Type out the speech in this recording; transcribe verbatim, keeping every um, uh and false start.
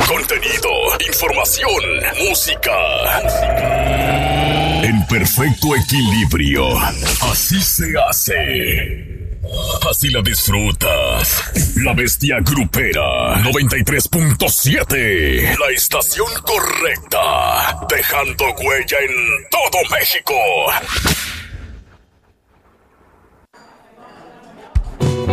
contenido, información, música. En perfecto equilibrio. Así se hace. Así la disfrutas. La Bestia Grupera noventa y tres punto siete. La estación correcta. Dejando huella en todo México.